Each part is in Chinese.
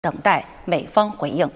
等待美方回应。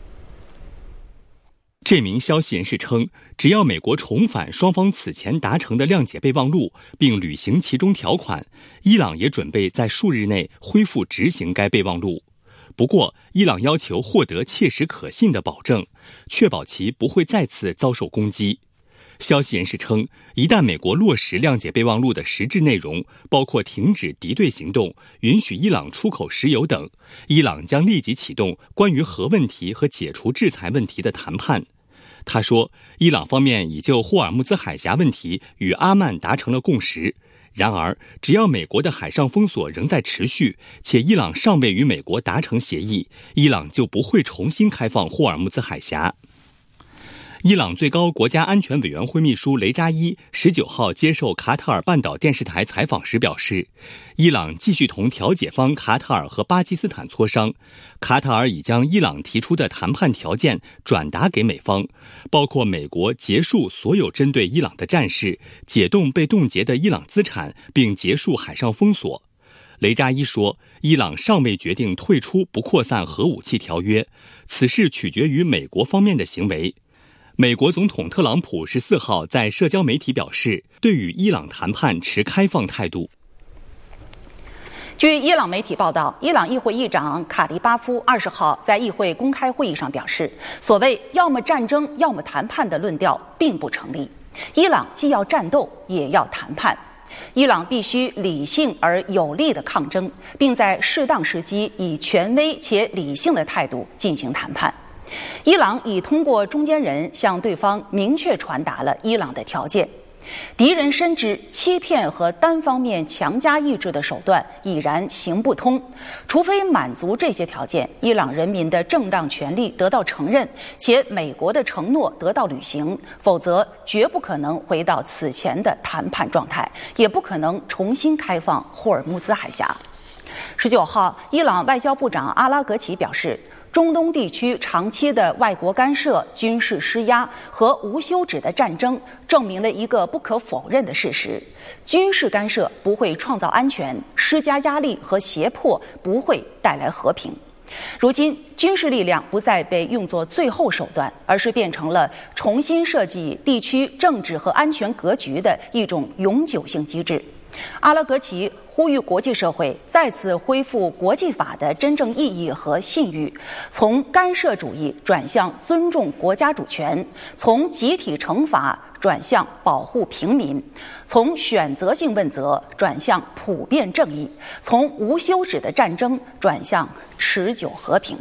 这名消息人士称，只要美国重返双方此前达成的谅解备忘录，并履行其中条款，伊朗也准备在数日内恢复执行该备忘录。不过，伊朗要求获得切实可信的保证，确保其不会再次遭受攻击。消息人士称，一旦美国落实谅解备忘录的实质内容，包括停止敌对行动、允许伊朗出口石油等，伊朗将立即启动关于核问题和解除制裁问题的谈判。他说，伊朗方面已就霍尔木兹海峡问题与阿曼达成了共识。然而，只要美国的海上封锁仍在持续，且伊朗尚未与美国达成协议，伊朗就不会重新开放霍尔木兹海峡。伊朗最高国家安全委员会秘书雷扎伊19号接受卡塔尔半岛电视台采访时表示，伊朗继续同调解方卡塔尔和巴基斯坦磋商，卡塔尔已将伊朗提出的谈判条件转达给美方，包括美国结束所有针对伊朗的战事，解冻被冻结的伊朗资产，并结束海上封锁。雷扎伊说，伊朗尚未决定退出不扩散核武器条约，此事取决于美国方面的行为。美国总统特朗普14号在社交媒体表示，对与伊朗谈判持开放态度。 据伊朗媒体报道，伊朗议会议长卡利巴夫20号在议会公开会议上表示，所谓要么战争要么谈判的论调并不成立，伊朗既要战斗也要谈判，伊朗必须理性而有力的抗争，并在适当时机以权威且理性的态度进行谈判。伊朗已通过中间人向对方明确传达了伊朗的条件。敌人深知欺骗和单方面强加意志的手段已然行不通，除非满足这些条件，伊朗人民的正当权利得到承认，且美国的承诺得到履行，否则绝不可能回到此前的谈判状态，也不可能重新开放霍尔木兹海峡。19号，伊朗外交部长阿拉格齐表示，中东地区长期的外国干涉、军事施压和无休止的战争，证明了一个不可否认的事实：军事干涉不会创造安全，施加压力和胁迫不会带来和平。如今，军事力量不再被用作最后手段，而是变成了重新设计地区政治和安全格局的一种永久性机制。阿拉格齐呼吁国际社会再次恢复国际法的真正意义和信誉，从干涉主义转向尊重国家主权，从集体惩罚转向保护平民，从选择性问责转向普遍正义，从无休止的战争转向持久和平。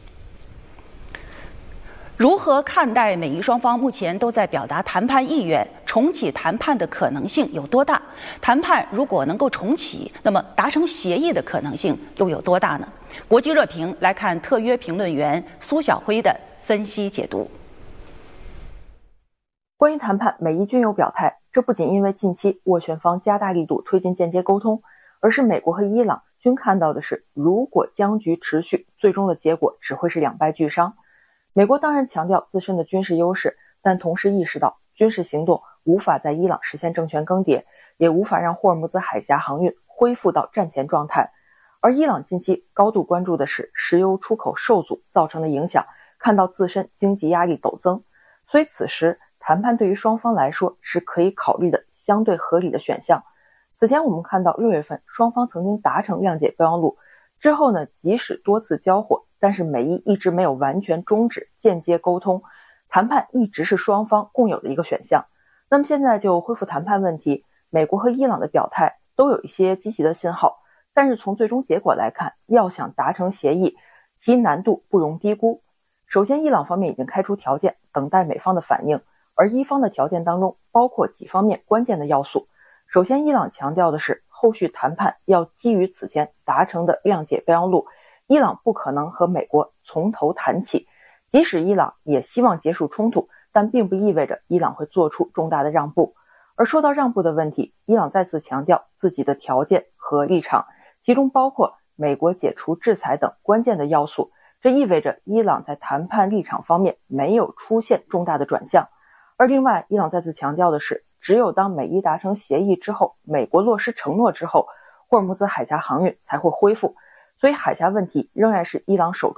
如何看待美伊双方目前都在表达谈判意愿，重启谈判的可能性有多大？谈判如果能够重启，那么达成协议的可能性又有多大呢？国际热评来看特约评论员苏晓辉的分析解读。 关于谈判，美伊均有表态，这不仅因为近期斡旋方加大力度推进间接沟通，而是美国和伊朗均看到的是，如果僵局持续，最终的结果只会是两败俱伤。美国当然强调自身的军事优势，但同时意识到军事行动无法在伊朗实现政权更迭，也无法让霍尔木兹海峡航运恢复到战前状态。而伊朗近期高度关注的是石油出口受阻造成的影响，看到自身经济压力陡增，所以此时谈判对于双方来说是可以考虑的相对合理的选项。此前我们看到6月份双方曾经达成谅解备忘录，之后呢，即使多次交火，但是美伊一直没有完全终止间接沟通，谈判一直是双方共有的一个选项。那么现在就恢复谈判问题，美国和伊朗的表态都有一些积极的信号，但是从最终结果来看，要想达成协议，其难度不容低估。首先，伊朗方面已经开出条件，等待美方的反应，而伊方的条件当中包括几方面关键的要素。首先，伊朗强调的是后续谈判要基于此前达成的谅解备忘录，伊朗不可能和美国从头谈起，即使伊朗也希望结束冲突，但并不意味着伊朗会做出重大的让步。而说到让步的问题，伊朗再次强调自己的条件和立场，其中包括美国解除制裁等关键的要素，这意味着伊朗在谈判立场方面没有出现重大的转向。而另外，伊朗再次强调的是，只有当美伊达成协议之后，美国落实承诺之后，霍尔木兹海峡航运才会恢复，所以海峡问题仍然是伊朗手中